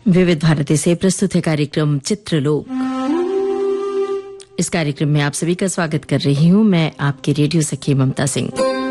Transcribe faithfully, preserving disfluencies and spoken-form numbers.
विविध भारती से प्रस्तुत है कार्यक्रम चित्रलोक। इस कार्यक्रम में आप सभी का स्वागत कर रही हूं मैं, आपकी रेडियो सखी ममता सिंह।